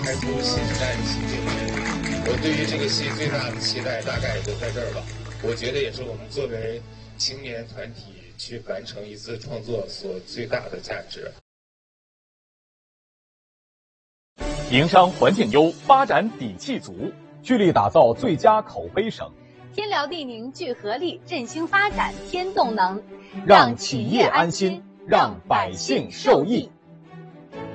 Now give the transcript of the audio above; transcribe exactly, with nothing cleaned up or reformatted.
开出新时代的新境界。我对于这个戏最大的期待大概也就在这儿吧。我觉得也是我们作为青年团体去完成一次创作所最大的价值。 营商环境优，发展底气足，聚力打造最佳口碑省。 天辽地宁聚合力，振兴发展添动能， 让企业安心，让百姓受益。